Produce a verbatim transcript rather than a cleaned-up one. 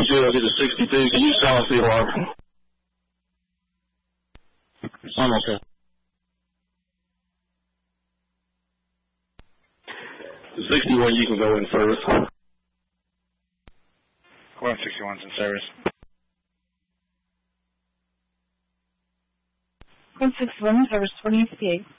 sixty-two, I'll get to sixty-two. Can you silence the alarm? I'm okay. sixty-one, you can go in service. one sixty-one's in service. one sixty-one, service twenty-eight.